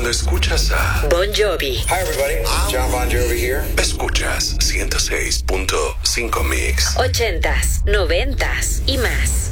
cuando escuchas a Bon Jovi. Hi everybody, John Bon Jovi here. Escuchas 106.5 Mix. 80s, 90s y más.